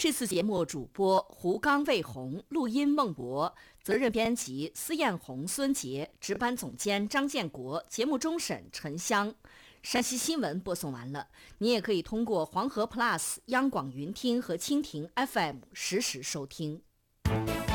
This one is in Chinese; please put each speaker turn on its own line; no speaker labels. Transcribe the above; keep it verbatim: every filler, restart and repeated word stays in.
这次节目主播胡刚、魏红，录音孟博，责任编辑司艳红、孙杰，值班总监张建国，节目终审陈香。山西新闻播送完了，你也可以通过黄河 Plus、央广云听和蜻蜓 F M 实时收听。